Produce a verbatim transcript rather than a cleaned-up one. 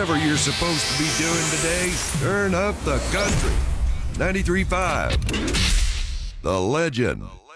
whatever you're supposed to be doing today, turn up the country. ninety-three point five. The Legend.